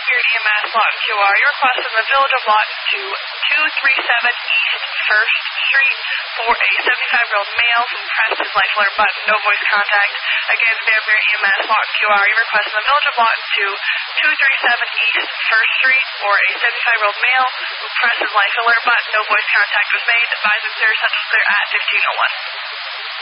here EMS Lawton QR. Your request from the Village of Lawton to 237 East 1st Street for a 75-year-old male who pressed his life alert button, no voice contact. Again, Fairbury EMS Lawton QR. Your request from the Village of Lawton to 237 East 1st Street for a 75-year-old male who pressed his life alert button, no voice contact was made. Advise and clear, central clear at 1501.